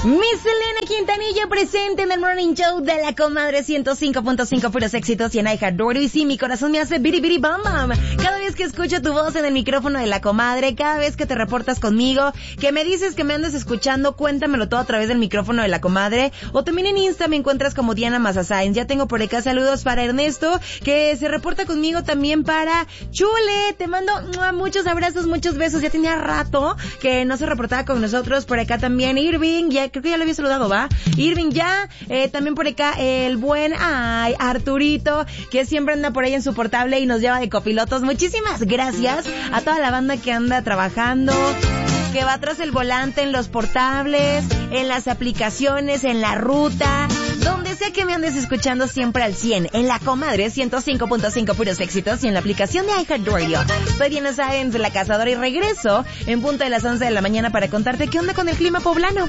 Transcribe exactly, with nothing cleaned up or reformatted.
Miss Elena Quintanilla presente en el Morning Show de la Comadre ciento cinco punto cinco, puros éxitos y en iHeartRadio. Y sí, mi corazón me hace biri biri bam bam cada vez que escucho tu voz en el micrófono de la Comadre, cada vez que te reportas conmigo, que me dices que me andas escuchando, cuéntamelo todo a través del micrófono de la Comadre. O también en Insta me encuentras como Diana Mazasáenz. Ya tengo por acá saludos para Ernesto, que se reporta conmigo, también para Chule. Te mando muchos abrazos, muchos besos. Ya tenía rato que no se reportaba con nosotros. Por acá también Irving, ya creo que ya lo había saludado, ¿va? Irving ya, eh, también por acá el buen, ay, Arturito, que siempre anda por ahí en su portable y nos lleva de copilotos. Muchísimas gracias a toda la banda que anda trabajando, que va tras el volante en los portables, en las aplicaciones, en la ruta, donde sea que me andes escuchando, siempre al cien, en la Comadre ciento cinco punto cinco, puros éxitos, y en la aplicación de iHeartRadio. Soy Diana Sáenz, la cazadora, y regreso en punto de las once de la mañana para contarte qué onda con el clima poblano.